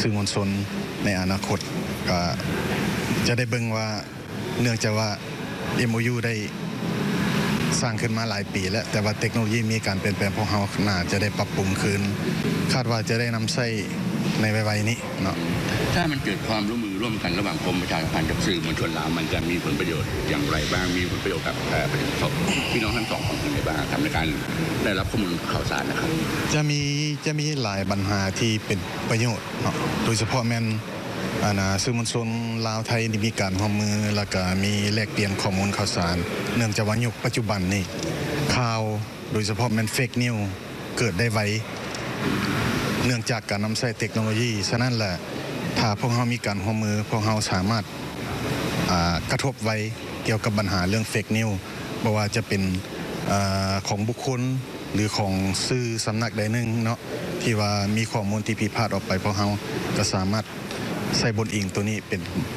สื่อมวลชนในอนาคตก็จะได้เบิ่งว่าเนื่องจากว่า MOU ได้สร้างขึ้นมาหลายปีแล้วแต่ว่าเทคโนโลยีมีการเปลี่ยนแปลงพวกเราน่าจะได้ปรับปรุงคืนคาดว่าจะได้นำใช้ในไวๆนี้เนาะถ้ามันเกิดความร่วมมือร่วมกันระหว่างกรมประชาสัมพันธ์กับสื่อมวลชนลาวมันจะมีผลประโยชน์อย่างไรบ้างมีผลประโยชน์กับพี่น้องทั้งสองฝั่งอย่างไรบ้างทำในการได้รับข้อมูลข่าวสารนะครับจะมีหลายปัญหาที่เป็นประโยชน์เนาะโดยเฉพาะแม่นสื่อมวลชนลาวไทยมีการร่วมมือแล้วก็มีแลกเปลี่ยนข้อมูลข่าวสารเนื่องจากว่ายุคปัจจุบันนี้ข่าวโดยเฉพาะแม่นเฟกนิวเกิดได้ไวเนื่องจากการนำใช้เทคโนโลยีฉะนั้นแหละถ้าพวกเรามีการร่วมมือพวกเราสามารถกระทบไว้เกี่ยวกับปัญหาเรื่องเฟกนิวบ่ว่าจะเป็นของบุคคลหรือของสื่อสำนักใดหนึ่งเนาะที่ว่ามีข้อมูลที่ผิดพลาดออกไปพวกเราก็สามารถใส่บนอิงตัวนี้เป็น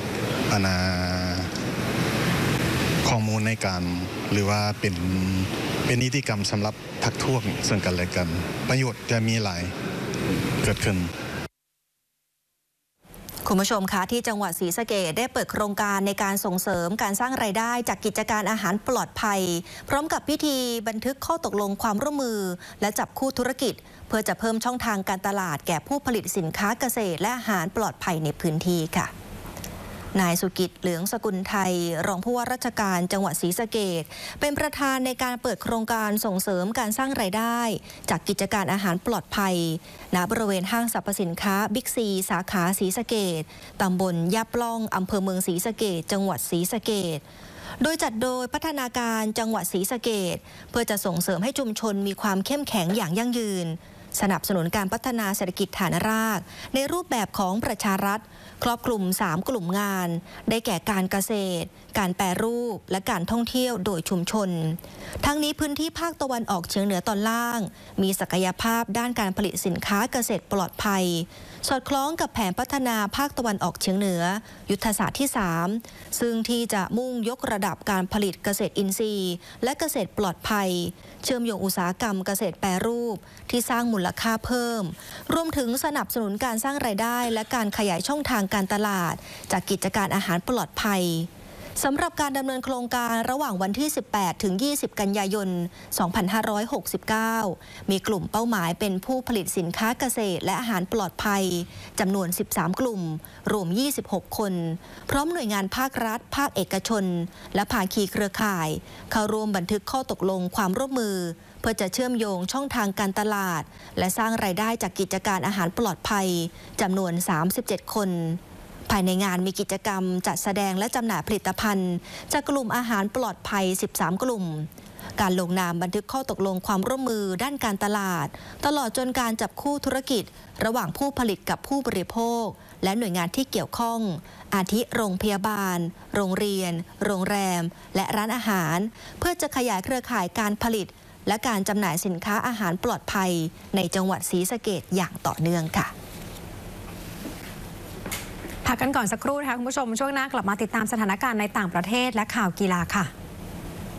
ข้อมูลในการหรือว่าเป็นนิติกรรมสำหรับทักท้วงซึ่งกันและกันประโยชน์จะมีหลายเกิดขึ้นคุณผู้ชมคะที่จังหวัดศรีสะเกษได้เปิดโครงการในการส่งเสริมการสร้างรายได้จากกิจการอาหารปลอดภัยพร้อมกับพิธีบันทึกข้อตกลงความร่วมมือและจับคู่ธุรกิจเพื่อจะเพิ่มช่องทางการตลาดแก่ผู้ผลิตสินค้าเกษตรและอาหารปลอดภัยในพื้นที่ค่ะนายสุกิจเหลืองสกุลไทยรองผู้ว่าราชการจังหวัดศรีสะเกษเป็นประธานในการเปิดโครงการส่งเสริมการสร้างรายได้จากกิจการอาหารปลอดภัยณบริเวณห้างสรรพสินค้าบิ๊กซีสาขาศรีสะเกษตำบลยาปล่องอำเภอเมืองศรีสะเกษจังหวัดศรีสะเกษโดยจัดโดยพัฒนาการจังหวัดศรีสะเกษเพื่อจะส่งเสริมให้ชุมชนมีความเข้มแข็งอย่างยั่งยืนสนับสนุนการพัฒนาเศรษฐกิจฐานรากในรูปแบบของประชารัฐครอบคลุม3กลุ่มงานได้แก่การเกษตรการแปรรูปและการท่องเที่ยวโดยชุมชนทั้งนี้พื้นที่ภาคตะวันออกเฉียงเหนือตอนล่างมีศักยภาพด้านการผลิตสินค้าเกษตรปลอดภัยสอดคล้องกับแผนพัฒนาภาคตะวันออกเฉียงเหนือยุทธศาสตร์ที่3ซึ่งที่จะมุ่งยกระดับการผลิตเกษตรอินทรีย์และเกษตรปลอดภัยเชื่อมโยงอุตสาหกรรมเกษตรแปรรูปที่สร้างมูลค่าเพิ่มรวมถึงสนับสนุนการสร้างรายได้และการขยายช่องทางการตลาดจากกิจการอาหารปลอดภัยสำหรับการดำเนินโครงการระหว่างวันที่18ถึง20กันยายน2569มีกลุ่มเป้าหมายเป็นผู้ผลิตสินค้าเกษตรและอาหารปลอดภัยจำนวน13กลุ่มรวม26คนพร้อมหน่วยงานภาครัฐภาคเอกชนและภาคีเครือข่ายเข้าร่วมบันทึกข้อตกลงความร่วมมือเพื่อจะเชื่อมโยงช่องทางการตลาดและสร้างรายได้จากกิจการอาหารปลอดภัยจำนวน37คนภายในงานมีกิจกรรมจัดแสดงและจำหน่ายผลิตภัณฑ์จากกลุ่มอาหารปลอดภัย13กลุ่มการลงนามบันทึกข้อตกลงความร่วมมือด้านการตลาดตลอดจนการจับคู่ธุรกิจระหว่างผู้ผลิตกับผู้บริโภคและหน่วยงานที่เกี่ยวข้องอาทิโรงพยาบาลโรงเรียนโรงแรมและร้านอาหารเพื่อจะขยายเครือข่ายการผลิตและการจำหน่ายสินค้าอาหารปลอดภัยในจังหวัดศรีสะเกษอย่างต่อเนื่องค่ะพักกันก่อนสักครู่นะคะคุณผู้ชมช่วงหน้ากลับมาติดตามสถานการณ์ในต่างประเทศและข่าวกีฬาค่ะ